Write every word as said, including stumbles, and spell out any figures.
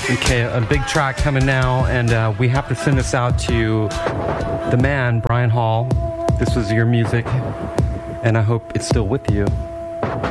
Okay, a big track coming now, and uh, we have to send this out to the man, Brian Hall. This was your music, and I hope it's still with you.